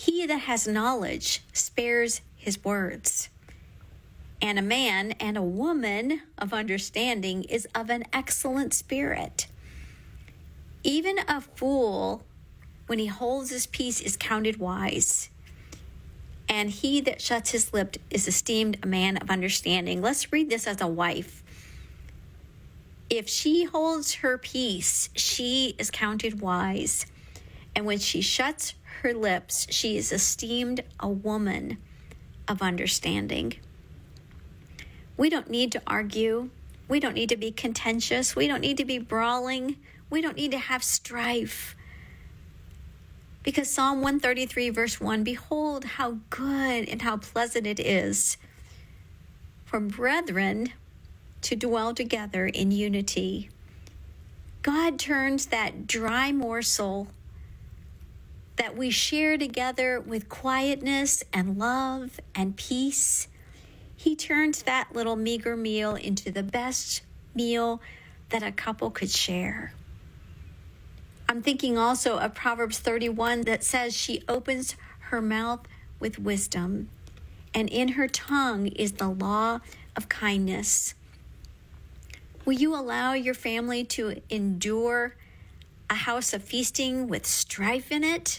He that has knowledge spares his words. And a man and a woman of understanding is of an excellent spirit. Even a fool, when he holds his peace, is counted wise. And he that shuts his lip is esteemed a man of understanding. Let's read this as a wife. If she holds her peace, she is counted wise. And when she shuts her lips, she is esteemed a woman of understanding. We don't need to argue. We don't need to be contentious. We don't need to be brawling. We don't need to have strife. Because Psalm 133 verse 1, behold how good and how pleasant it is for brethren to dwell together in unity. God turns that dry morsel that we share together with quietness and love and peace. He turns that little meager meal into the best meal that a couple could share. I'm thinking also of Proverbs 31 that says she opens her mouth with wisdom, and in her tongue is the law of kindness. Will you allow your family to endure a house of feasting with strife in it?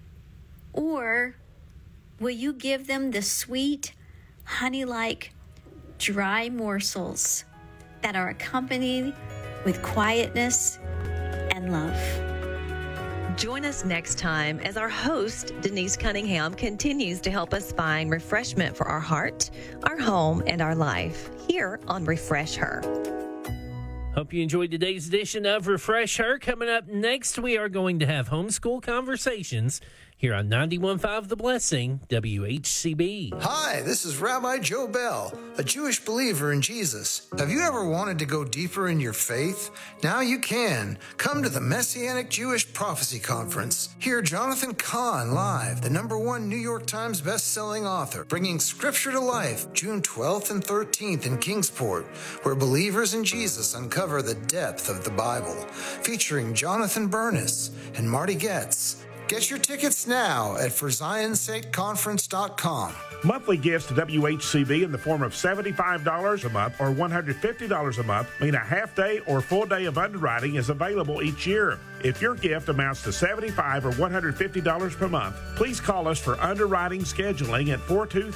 Or will you give them the sweet, honey-like, dry morsels that are accompanied with quietness and love? Join us next time as our host, Denise Cunningham, continues to help us find refreshment for our heart, our home, and our life here on Refresh Her. Hope you enjoyed today's edition of Refresh Her. Coming up next, we are going to have homeschool conversations here on 91.5 The Blessing, WHCB. Hi, this is Rabbi Joe Bell, a Jewish believer in Jesus. Have you ever wanted to go deeper in your faith? Now you can. Come to the Messianic Jewish Prophecy Conference. Hear Jonathan Cahn live, the #1 New York Times best-selling author, bringing Scripture to life June 12th and 13th in Kingsport, where believers in Jesus uncover the depth of the Bible. Featuring Jonathan Bernis and Marty Getz. Get your tickets now at ForZionSakeConference.com. Monthly gifts to WHCB in the form of $75 a month or $150 a month mean a half-day or full-day of underwriting is available each year. If your gift amounts to $75 or $150 per month, please call us for underwriting scheduling at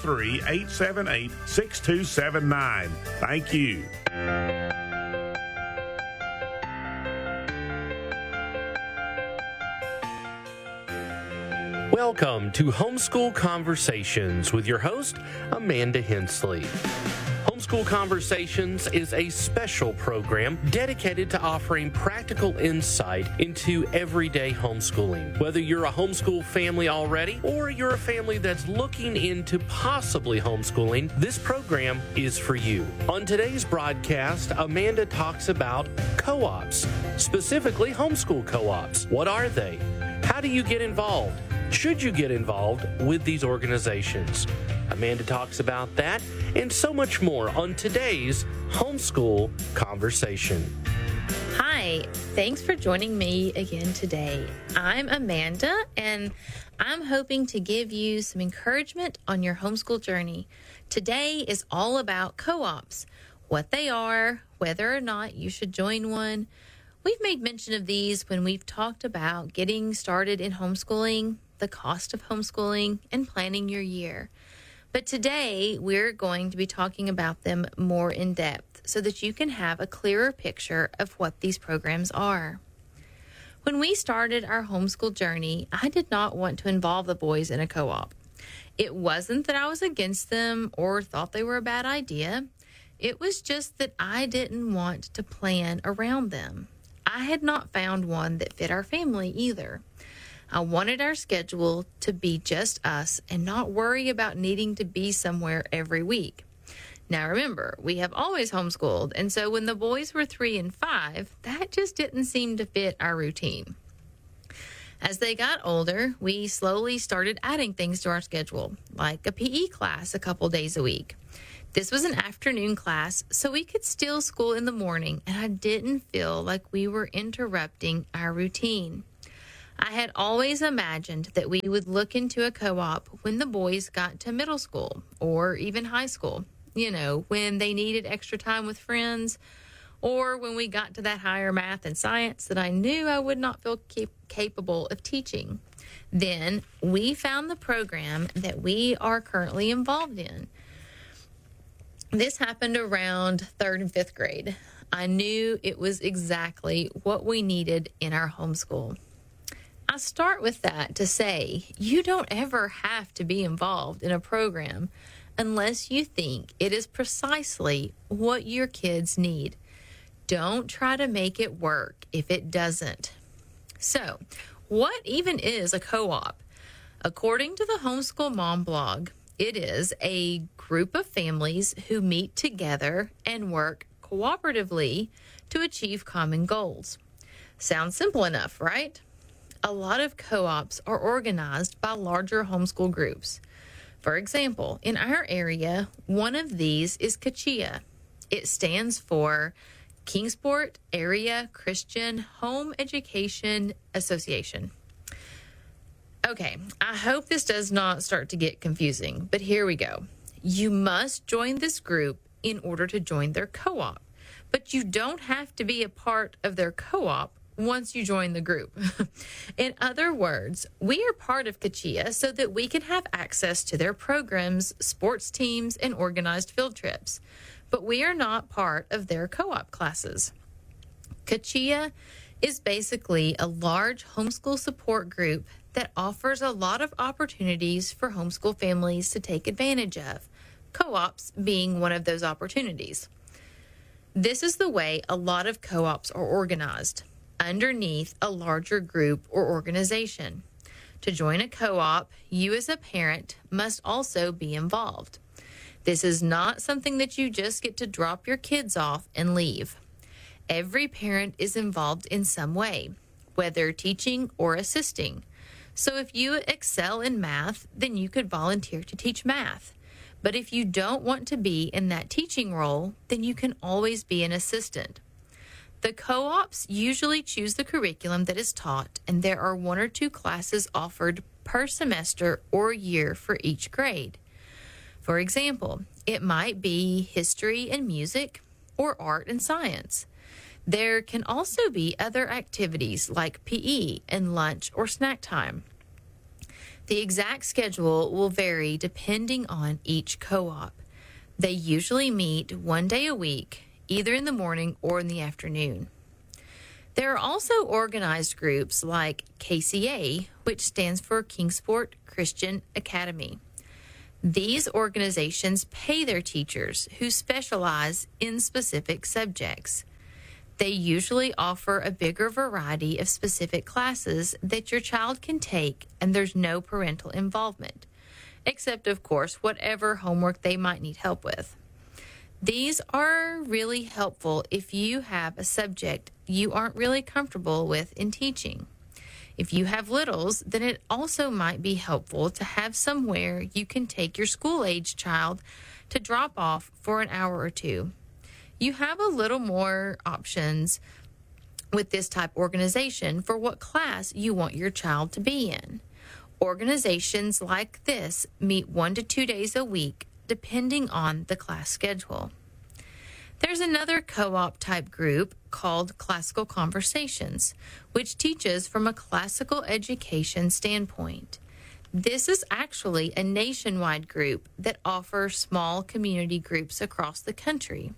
423-878-6279. Thank you. Welcome to Homeschool Conversations with your host, Amanda Hensley. Homeschool Conversations is a special program dedicated to offering practical insight into everyday homeschooling. Whether you're a homeschool family already or you're a family that's looking into possibly homeschooling, this program is for you. On today's broadcast, Amanda talks about co-ops, specifically homeschool co-ops. What are they? How do you get involved? Should you get involved with these organizations? Amanda talks about that and so much more on today's Homeschool Conversation. Hi, thanks for joining me again today. I'm Amanda, and I'm hoping to give you some encouragement on your homeschool journey. Today is all about co-ops, what they are, whether or not you should join one. We've made mention of these when we've talked about getting started in homeschooling, the cost of homeschooling, and planning your year. But today, we're going to be talking about them more in depth so that you can have a clearer picture of what these programs are. When we started our homeschool journey, I did not want to involve the boys in a co-op. It wasn't that I was against them or thought they were a bad idea. It was just that I didn't want to plan around them. I had not found one that fit our family either. I wanted our schedule to be just us and not worry about needing to be somewhere every week. Now remember, we have always homeschooled, and so when the boys were 3 and 5, that just didn't seem to fit our routine. As they got older, we slowly started adding things to our schedule, like a PE class a couple days a week. This was an afternoon class, so we could still school in the morning, and I didn't feel like we were interrupting our routine. I had always imagined that we would look into a co-op when the boys got to middle school or even high school, when they needed extra time with friends, or when we got to that higher math and science that I knew I would not feel capable of teaching. Then we found the program that we are currently involved in. This happened around 3rd and 5th grade. I knew it was exactly what we needed in our homeschool. I start with that to say you don't ever have to be involved in a program unless you think it is precisely what your kids need. Don't try to make it work if it doesn't. So, what even is a co-op? According to the Homeschool Mom blog, it is a group of families who meet together and work cooperatively to achieve common goals. Sounds simple enough, right? A lot of co-ops are organized by larger homeschool groups. For example, in our area, one of these is KACHIA. It stands for Kingsport Area Christian Home Education Association. Okay, I hope this does not start to get confusing, but here we go. You must join this group in order to join their co-op, but you don't have to be a part of their co-op once you join the group. In other words, we are part of KACHIA so that we can have access to their programs, sports teams, and organized field trips. But we are not part of their co-op classes. KACHIA is basically a large homeschool support group that offers a lot of opportunities for homeschool families to take advantage of, co-ops being one of those opportunities. This is the way a lot of co-ops are organized, underneath a larger group or organization. To join a co-op, you as a parent must also be involved. This is not something that you just get to drop your kids off and leave. Every parent is involved in some way, whether teaching or assisting. So if you excel in math, then you could volunteer to teach math. But if you don't want to be in that teaching role, then you can always be an assistant. The co-ops usually choose the curriculum that is taught, and there are 1 or 2 classes offered per semester or year for each grade. For example, it might be history and music or art and science. There can also be other activities like PE and lunch or snack time. The exact schedule will vary depending on each co-op. They usually meet 1 day a week, either in the morning or in the afternoon. There are also organized groups like KCA, which stands for Kingsport Christian Academy. These organizations pay their teachers who specialize in specific subjects. They usually offer a bigger variety of specific classes that your child can take, and there's no parental involvement, except, of course, whatever homework they might need help with. These are really helpful if you have a subject you aren't really comfortable with in teaching. If you have littles, then it also might be helpful to have somewhere you can take your school-age child to drop off for an hour or 2. You have a little more options with this type of organization for what class you want your child to be in. Organizations like this meet 1 to 2 days a week, depending on the class schedule. There's another co-op type group called Classical Conversations, which teaches from a classical education standpoint. This is actually a nationwide group that offers small community groups across the country.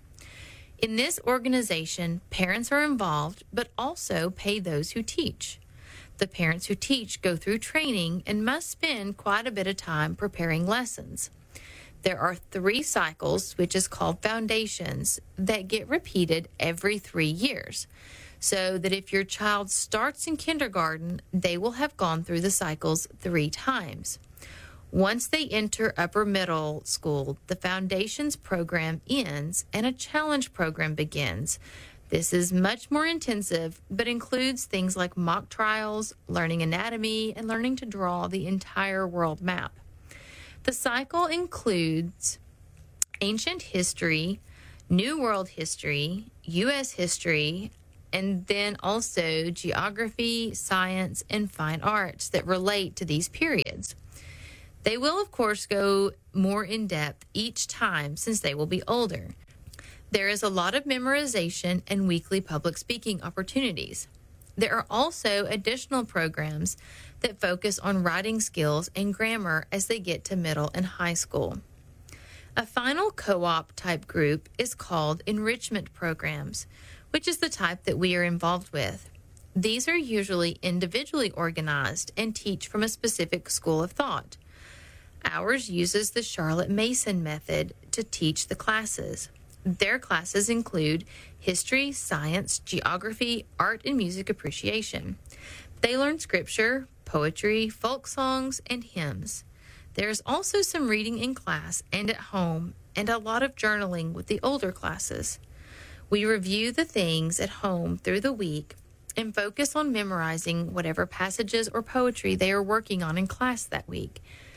In this organization, parents are involved, but also pay those who teach. The parents who teach go through training and must spend quite a bit of time preparing lessons. There are 3 cycles, which is called foundations, that get repeated every 3 years, so that if your child starts in kindergarten, they will have gone through the cycles 3 times. Once they enter upper middle school, the foundations program ends and a challenge program begins. This is much more intensive, but includes things like mock trials, learning anatomy, and learning to draw the entire world map. The cycle includes ancient history, New World history, U.S. history, and then also geography, science, and fine arts that relate to these periods. They will, of course, go more in depth each time since they will be older. There is a lot of memorization and weekly public speaking opportunities. There are also additional programs that focus on writing skills and grammar as they get to middle and high school. A final co-op type group is called enrichment programs, which is the type that we are involved with. These are usually individually organized and teach from a specific school of thought. Ours uses the Charlotte Mason method to teach the classes. Their classes include history, science, geography, art, and music appreciation. They learn scripture, poetry, folk songs, and hymns. There's also some reading in class and at home, and a lot of journaling with the older classes. We review the things at home through the week and focus on memorizing whatever passages or poetry they are working on in class that week.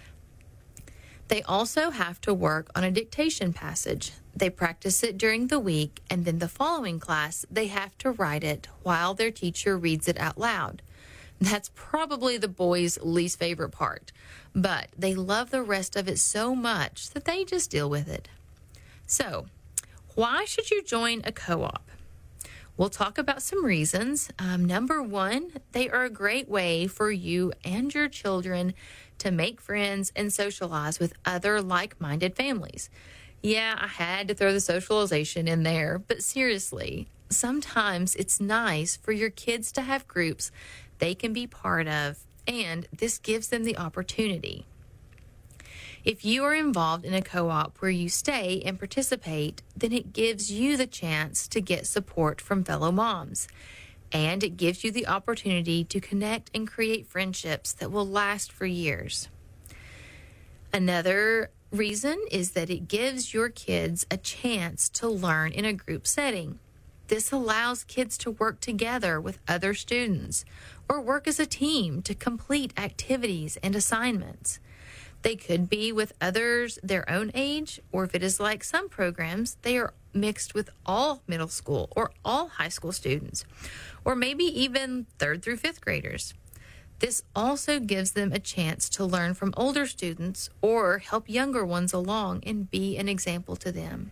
They also have to work on a dictation passage. They practice it during the week, and then the following class, they have to write it while their teacher reads it out loud. That's probably the boys' least favorite part, but they love the rest of it so much that they just deal with it. So, why should you join a co-op? We'll talk about some reasons. Number one, they are a great way for you and your children to make friends and socialize with other like-minded families. Yeah, I had to throw the socialization in there, but seriously, sometimes it's nice for your kids to have groups they can be part of, and this gives them the opportunity. If you are involved in a co-op where you stay and participate, then it gives you the chance to get support from fellow moms, and it gives you the opportunity to connect and create friendships that will last for years. Another reason is that it gives your kids a chance to learn in a group setting. This allows kids to work together with other students or work as a team to complete activities and assignments. They could be with others their own age, or if it is like some programs, they are mixed with all middle school or all high school students, or maybe even 3rd through 5th graders. This also gives them a chance to learn from older students or help younger ones along and be an example to them.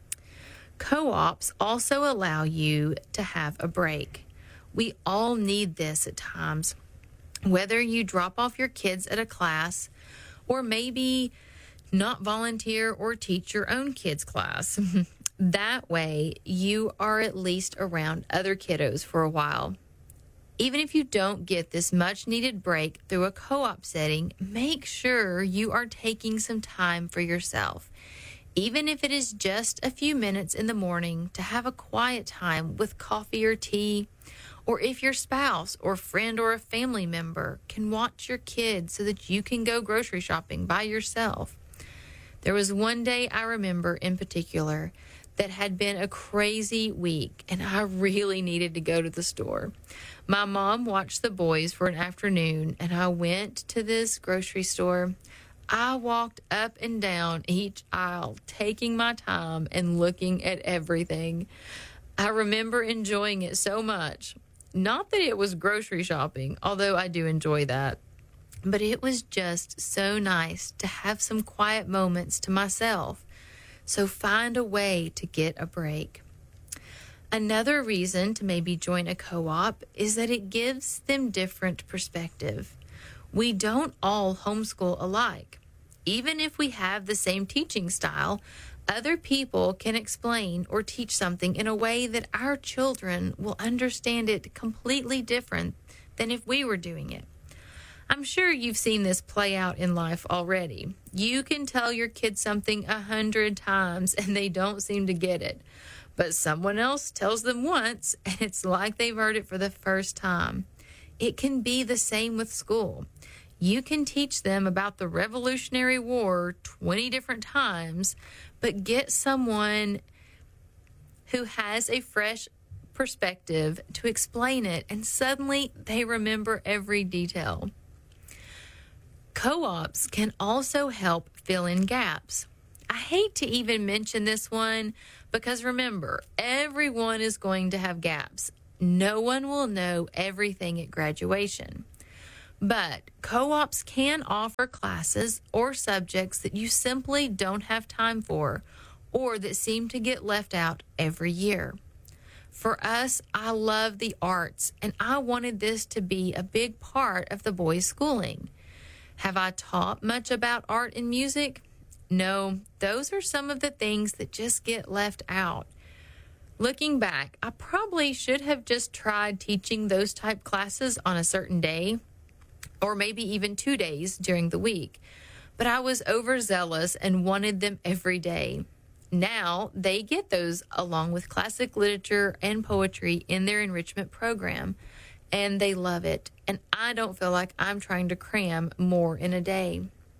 Co-ops also allow you to have a break. We all need this at times, whether you drop off your kids at a class or maybe not volunteer or teach your own kids' class. That way, you are at least around other kiddos for a while. Even if you don't get this much-needed break through a co-op setting, make sure you are taking some time for yourself. Even if it is just a few minutes in the morning to have a quiet time with coffee or tea, or if your spouse or friend or a family member can watch your kids so that you can go grocery shopping by yourself. There was one day I remember in particular that had been a crazy week, and I really needed to go to the store. My mom watched the boys for an afternoon, and I went to this grocery store. I walked up and down each aisle, taking my time and looking at everything. I remember enjoying it so much. Not that it was grocery shopping, although I do enjoy that, but it was just so nice to have some quiet moments to myself. So find a way to get a break. Another reason to maybe join a co-op is that it gives them different perspective. We don't all homeschool alike. Even if we have the same teaching style, other people can explain or teach something in a way that our children will understand it completely different than if we were doing it. I'm sure you've seen this play out in life already. You can tell your kids something 100 times and they don't seem to get it. But someone else tells them once and it's like they've heard it for the first time. It can be the same with school. You can teach them about the Revolutionary War 20 different times, but get someone who has a fresh perspective to explain it, and suddenly they remember every detail. Co-ops can also help fill in gaps. I hate to even mention this one because remember, everyone is going to have gaps. No one will know everything at graduation. But co-ops can offer classes or subjects that you simply don't have time for, or that seem to get left out every year. For us, I love the arts, and I wanted this to be a big part of the boys' schooling. Have I taught much about art and music? No, those are some of the things that just get left out. Looking back, I probably should have just tried teaching those type classes on a certain day, or maybe even 2 days during the week. But I was overzealous and wanted them every day. Now they get those along with classic literature and poetry in their enrichment program, and they love it. And I don't feel like I'm trying to cram more in a day.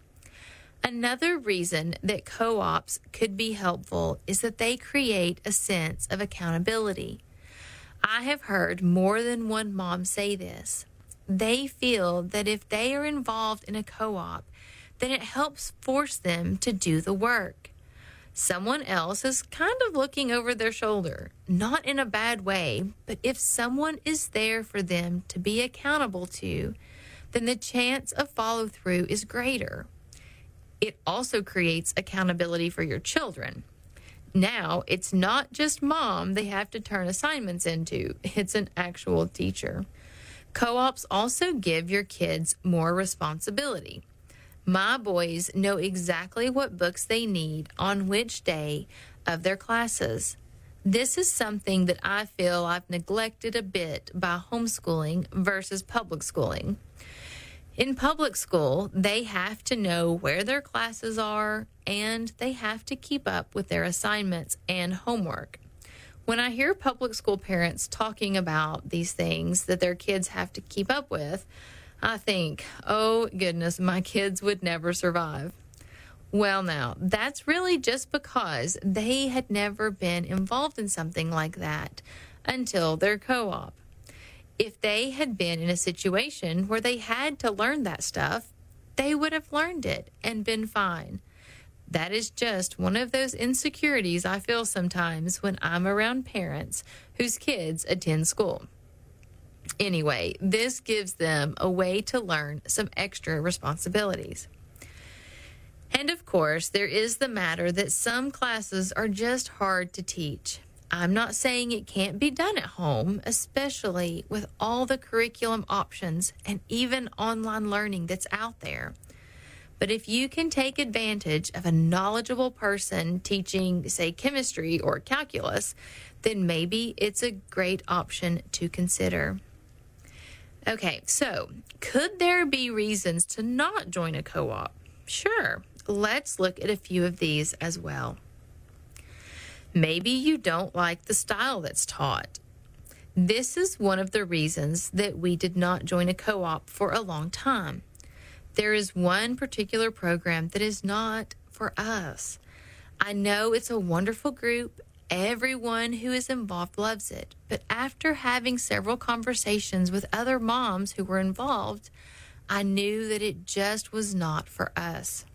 Another reason that co-ops could be helpful is that they create a sense of accountability. I have heard more than one mom say this. They feel that if they are involved in a co-op, then it helps force them to do the work. Someone else is kind of looking over their shoulder, not in a bad way, but if someone is there for them to be accountable to, then the chance of follow-through is greater. It also creates accountability for your children. Now, it's not just mom they have to turn assignments into. It's an actual teacher. Co-ops also give your kids more responsibility. My boys know exactly what books they need on which day of their classes. This is something that I feel I've neglected a bit by homeschooling versus public schooling. In public school, they have to know where their classes are, and they have to keep up with their assignments and homework. When I hear public school parents talking about these things that their kids have to keep up with, I think, oh goodness, my kids would never survive. Well, now, that's really just because they had never been involved in something like that until their co-op. If they had been in a situation where they had to learn that stuff, they would have learned it and been fine. That is just one of those insecurities I feel sometimes when I'm around parents whose kids attend school. Anyway, this gives them a way to learn some extra responsibilities. And of course, there is the matter that some classes are just hard to teach. I'm not saying it can't be done at home, especially with all the curriculum options and even online learning that's out there. But if you can take advantage of a knowledgeable person teaching, say, chemistry or calculus, then maybe it's a great option to consider. Okay, so could there be reasons to not join a co-op? Sure, let's look at a few of these as well. Maybe you don't like the style that's taught. This is one of the reasons that we did not join a co-op for a long time. There is one particular program that is not for us. I know it's a wonderful group. Everyone who is involved loves it. But after having several conversations with other moms who were involved, I knew that it just was not for us.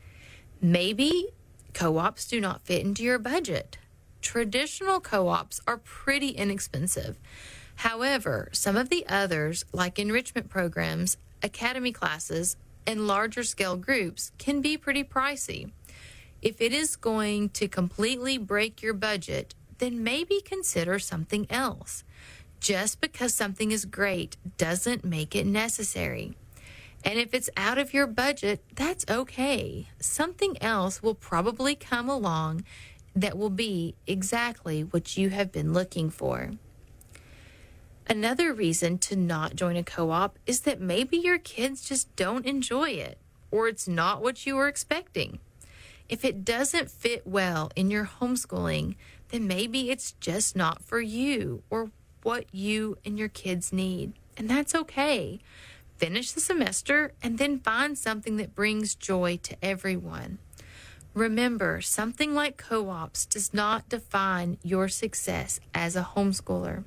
Maybe co-ops do not fit into your budget. Traditional co-ops are pretty inexpensive. However, some of the others, like enrichment programs, academy classes, and larger scale groups, can be pretty pricey. If it is going to completely break your budget, then maybe consider something else. Just because something is great doesn't make it necessary. And if it's out of your budget, that's okay. Something else will probably come along that will be exactly what you have been looking for. Another reason to not join a co-op is that maybe your kids just don't enjoy it, or it's not what you were expecting. If it doesn't fit well in your homeschooling, then maybe it's just not for you or what you and your kids need. And that's okay. Finish the semester and then find something that brings joy to everyone. Remember, something like co-ops does not define your success as a homeschooler.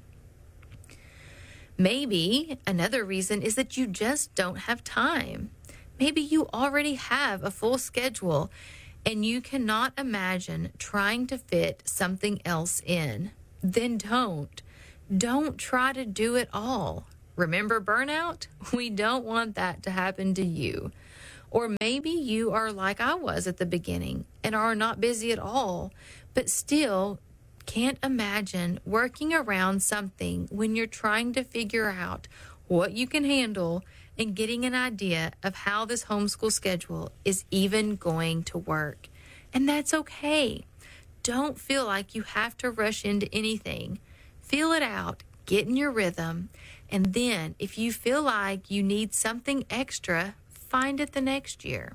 Maybe another reason is that you just don't have time. Maybe you already have a full schedule and you cannot imagine trying to fit something else in. Then don't. Don't try to do it all. Remember burnout? We don't want that to happen to you. Or maybe you are like I was at the beginning and are not busy at all, but still can't imagine working around something when you're trying to figure out what you can handle and getting an idea of how this homeschool schedule is even going to work. And that's okay. Don't feel like you have to rush into anything. Feel it out, get in your rhythm, and then if you feel like you need something extra, find it the next year.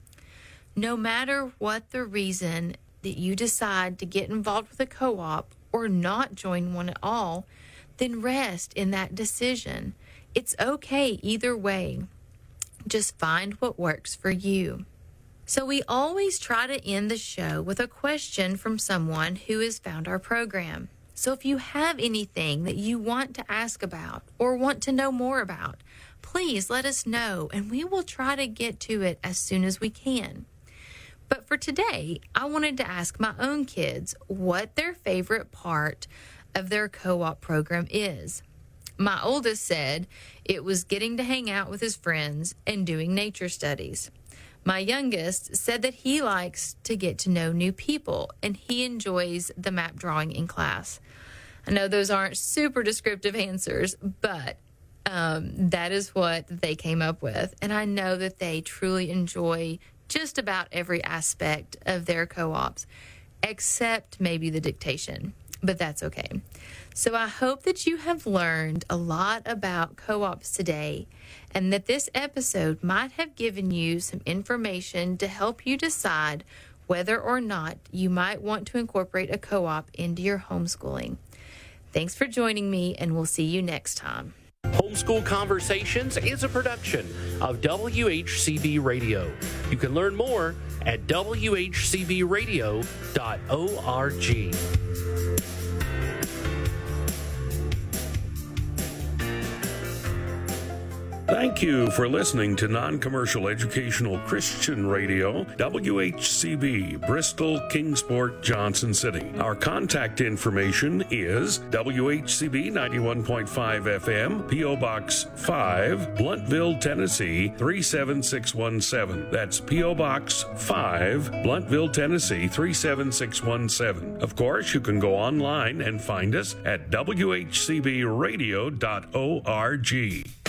No matter what the reason that you decide to get involved with a co-op or not join one at all, then rest in that decision. It's okay either way. Just find what works for you. So we always try to end the show with a question from someone who has found our program. So if you have anything that you want to ask about or want to know more about, please let us know and we will try to get to it as soon as we can. But for today, I wanted to ask my own kids what their favorite part of their co-op program is. My oldest said it was getting to hang out with his friends and doing nature studies. My youngest said that he likes to get to know new people and he enjoys the map drawing in class. I know those aren't super descriptive answers, but that is what they came up with. And I know that they truly enjoy just about every aspect of their co-ops, except maybe the dictation, but that's okay. So I hope that you have learned a lot about co-ops today and that this episode might have given you some information to help you decide whether or not you might want to incorporate a co-op into your homeschooling. Thanks for joining me, and we'll see you next time. Homeschool Conversations is a production of WHCB Radio. You can learn more at WHCBradio.org. Thank you for listening to Non-Commercial Educational Christian Radio, WHCB, Bristol, Kingsport, Johnson City. Our contact information is WHCB 91.5 FM, P.O. Box 5, Blountville, Tennessee 37617. That's P.O. Box 5, Blountville, Tennessee 37617. Of course, you can go online and find us at WHCBradio.org.